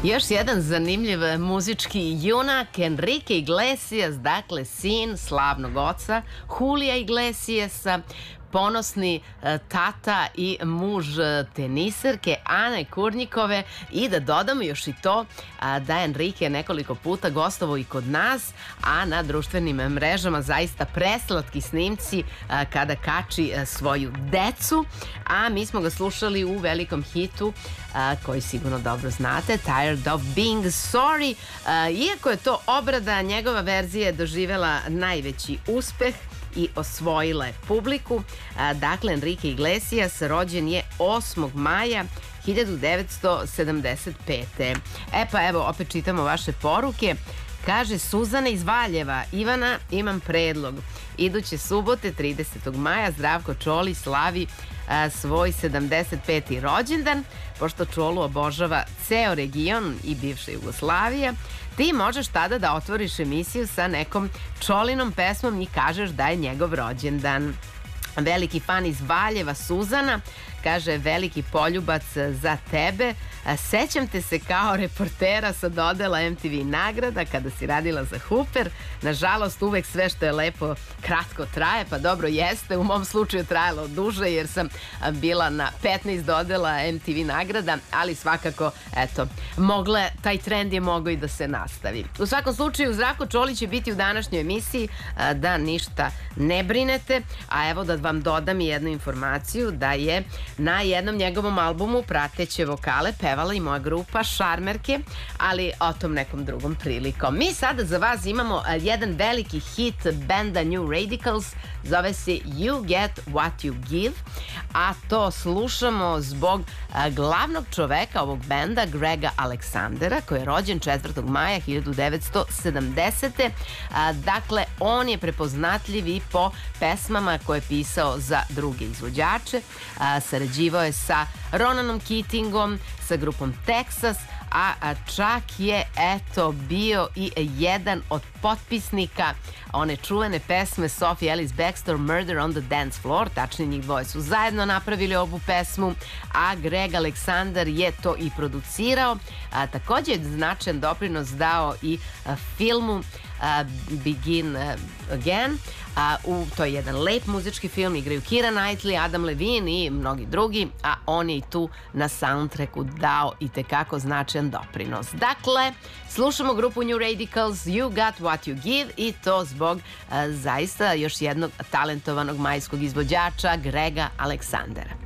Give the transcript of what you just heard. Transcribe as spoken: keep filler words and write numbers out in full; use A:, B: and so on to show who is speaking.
A: Još jedan zanimljiv muzički junak, Enrique Iglesias, dakle sin slavnog oca Julija Iglesiasa, ponosni tata i muž teniserke Ane Kurnikove, i da dodamo još i to da je Enrique nekoliko puta gostovao i kod nas, a na društvenim mrežama zaista preslatki snimci kada kači svoju decu, a mi smo ga slušali u velikom hitu koji sigurno dobro znate, Tired of Being Sorry. Iako je to obrada, njegova verzija je doživela najveći uspeh i osvojila je publiku. Dakle, Enrique Iglesias rođen je osmog maja hiljadu devetsto sedamdeset pete. E pa evo, opet čitamo vaše poruke. Kaže Suzana iz Valjeva: Ivana, imam predlog. Iduće subote, tridesetog maja, Zdravko Čoli slavi a, svoj sedamdeset peti rođendan. Pošto Čolu obožava ceo region i bivša Jugoslavija, ti možeš tada da otvoriš emisiju sa nekom Čolinom pesmom i kažeš da je njegov rođendan. Veliki fan iz Valjeva, Suzana, kaže: veliki poljubac za tebe. Sećam te se kao reportera sa dodela em te ve nagrada kada si radila za Hooper. Nažalost, uvek sve što je lepo kratko traje, pa dobro jeste, u mom slučaju trajalo duže jer sam bila na petnaest dodela em te ve nagrada, ali svakako, eto, mogle, taj trend je mogao i da se nastavi. U svakom slučaju, Zdravko Čoli će biti u današnjoj emisiji, da ništa ne brinete, a evo da vam dodam i jednu informaciju, da je na jednom njegovom albumu prateće vokale pevala i moja grupa Šarmerke, ali o tom nekom drugom prilikom. Mi sada za vas imamo jedan veliki hit benda New Radicals, zove se You Get What You Give, a to slušamo zbog glavnog čoveka ovog benda, Grega Aleksandera, koji je rođen četvrtog maja hiljadu devetsto sedamdesete. Dakle, on je prepoznatljiv i po pesmama koje je pisao za druge izvođače. Sarađivao je sa Ronanom Keatingom, sa grupom Texas, a čak je, eto, bio i jedan od potpisnika one čuvene pesme Sophie Ellis Bextor, Murder on the Dance Floor. Tačnije, njih dvoje su zajedno napravili ovu pesmu, a Greg Alexander je to i producirao. A, također je značajan doprinos dao i a, filmu a, Begin Again. A, u, to je jedan lep muzički film, igraju Keira Knightley, Adam Levine i mnogi drugi, a on je i tu na soundtracku dao i tekako značajan doprinos. Dakle, slušamo grupu New Radicals, You Got What You Give, i to zbog a, zaista još jednog talentovanog majskog izvođača, Grega Aleksandera.